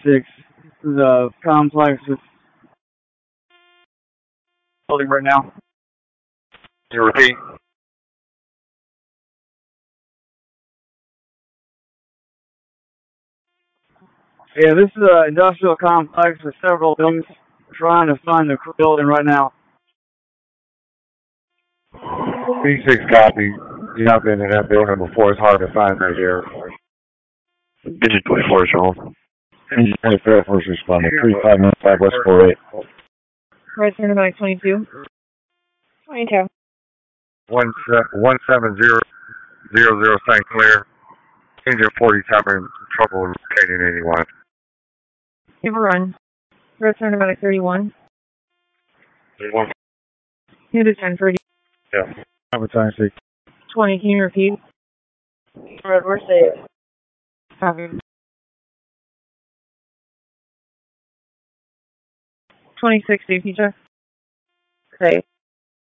26. This is a complex that's building right now. Can you repeat? Yeah, this is an industrial complex with several buildings. Trying to find the building right now. 36 copy. You have been in that building before. It's hard to find right here. Digit 24 is on. Hey, first responder. 3595 West 48. Red Center by 22. 22. 17000 St. Clair. Engine 47, trouble locating anyone. Overrun. Red Center by 31. 31. Unit 1030. Yeah. Advertising. 20, can you repeat? Red, we're safe. Copy. 26, safety check. Safe.